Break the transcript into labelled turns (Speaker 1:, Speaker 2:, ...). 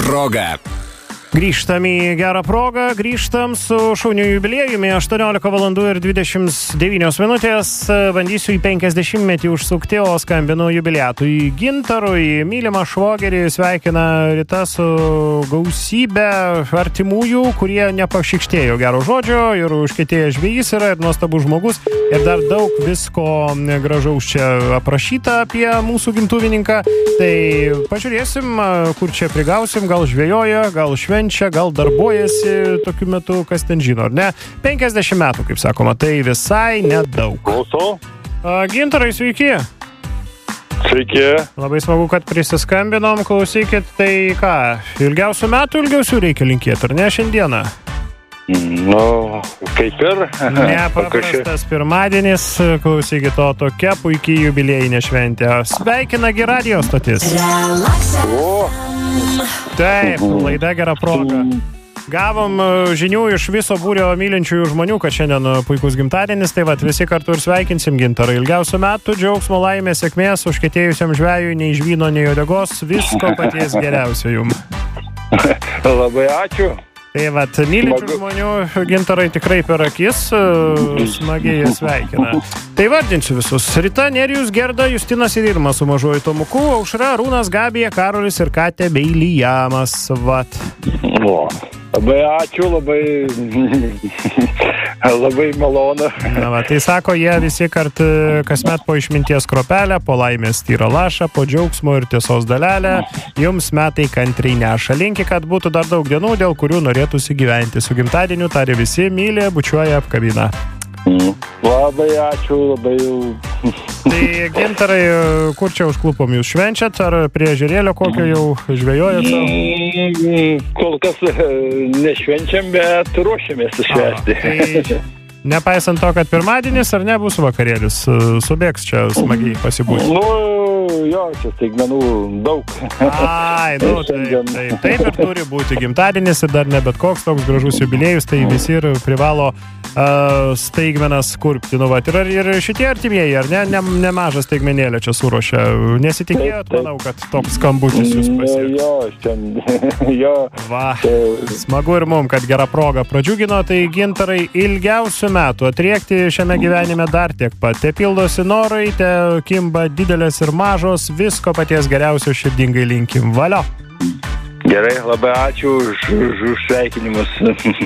Speaker 1: proga.
Speaker 2: Grįžtam į gerą progą, grįžtam su šauniu jubiliejumi, 18 valandų ir 29 minutės, bandysiu į 50-metį užsukti, o skambinu jubiliatui Gintarui, mylimą švogerį, sveikina Rita su gausybė artimųjų, kurie nepašykštėjo gero žodžio ir užkietėjęs žvejys yra ir nuostabus žmogus ir dar daug visko gražaus čia aprašyta apie mūsų gimtuvininką, tai pažiūrėsim, kur čia prigausim, gal žvejoja, gal švenčia, gal darbuojasi tokiu metu, kas ten žino, ar ne? 50 metų, kaip sakoma, tai visai nedaug.
Speaker 3: Klausau.
Speaker 2: Gintarai, sveiki.
Speaker 3: Sveiki.
Speaker 2: Labai smagu, kad prisiskambinom, klausykit, tai ką, ilgiausių metų ilgiausių reikia linkėti, ar ne šiandieną?
Speaker 3: Nu, kaip ir.
Speaker 2: Nepaprastas pirmadienis, klausykit, o tokia puikiai jubiliejinė šventė. Sveikina gi radijo stotis.
Speaker 3: O.
Speaker 2: Taip, laida gera proga. Gavom žinių iš viso būrio mylinčiųjų žmonių, kad šiandien puikus gimtadienis, tai vat visi kartu ir sveikinsim Gintarą. Ilgiausių metų, džiaugsmo, laimės, sėkmės, užkietėjusiam žvejui, nei žvyno, nei uodegos, visko paties geriausio jum.
Speaker 3: Labai ačiū.
Speaker 2: Tai vat, mylinčių žmonių Gintarai tikrai per akis, smagiai jie sveikina. Tai vardinsiu visus. Rita, Nerijus, Gerda, Justinas ir Irma su mažuoju Tomuku, Aušra, Arūnas, Gabija, Karolis ir Katė bei Lijamas. Vat.
Speaker 3: O, labai ačiū, labai malonu.
Speaker 2: Na va, tai sako, jie visi kasmet po išminties kropelę, po laimės tyrą lašą, po džiaugsmo ir tiesos dalelę, jums metai kantriai neša. Linki, kad būtų dar daug dienų, dėl kurių norėtųsi gyventi. Su gimtadieniu tarė visi, myli, bučiuoja, apkabina.
Speaker 3: Labai ačiū, labai jau.
Speaker 2: Tai Gintarai, kur čia užklupom, jūs švenčiat, ar prie ežerėlio kokio jau žvejojat savo?
Speaker 3: Kol kas nešvenčiam, bet ruošiamės švęsti.
Speaker 2: Tai nepaisant to, kad pirmadienis, ar nebus vakarėlis, subėgs čia smagiai pasibūti?
Speaker 3: Nu, jo, čia staigmenų daug.
Speaker 2: Ai, nu, taip ir turi būti gimtadienis ir dar ne bet koks toks gražus jubiliejus, tai visi ir privalo staigmenas kurpti. Nu, va, ir šitie artimieji, ar ne, nemažą staigmenėlę čia suruošia. Nesitikėjot, manau, kad toks skambutis jūs pasieks.
Speaker 3: Jo.
Speaker 2: Va, smagu ir mum, kad gera proga pradžiugino, tai Gintarai ilgiausių metų atriekti šiame gyvenime dar tiek pat. Te pildosi norai, te kimba didelės ir mažos, visko paties geriausio širdingai linkim. Valio!
Speaker 3: Gerai, labai ačiū už sveikinimus.